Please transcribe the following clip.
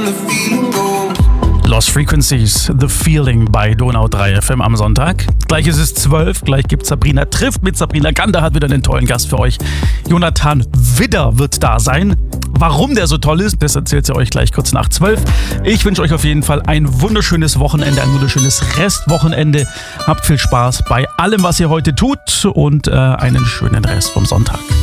Lost Frequencies, The Feeling bei Donau 3 FM am Sonntag. Gleich ist es 12, gleich gibt Sabrina trifft mit Sabrina Gander, hat wieder einen tollen Gast für euch. Jonathan Widder wird da sein. Warum der so toll ist, das erzählt sie euch gleich kurz nach 12. Ich wünsche euch auf jeden Fall ein wunderschönes Wochenende, ein wunderschönes Restwochenende. Habt viel Spaß bei allem, was ihr heute tut und einen schönen Rest vom Sonntag.